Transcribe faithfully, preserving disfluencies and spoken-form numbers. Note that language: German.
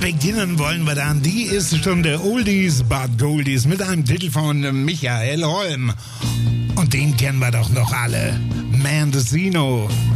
beginnen wollen wir dann die erste Stunde Oldies but Goldies mit einem Titel von Michael Holm. Und den kennen wir doch noch alle. Mendocino.